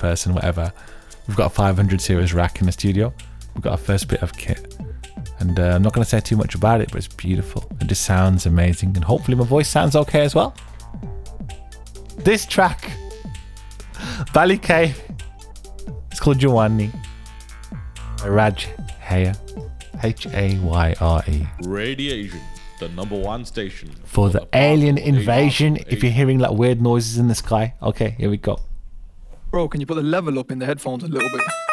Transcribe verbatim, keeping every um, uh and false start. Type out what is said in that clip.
person, whatever. We've got a five hundred series rack in the studio. We've got our first bit of kit. And uh, I'm not going to say too much about it, but it's beautiful. It just sounds amazing. And hopefully my voice sounds okay as well. This track, Ballykae, it's called Jawani. Raj Haya. H A Y R E. Radiation, the number one station. For the alien invasion. If you're hearing like weird noises in the sky. Okay, here we go. Bro, can you put the level up in the headphones a little bit?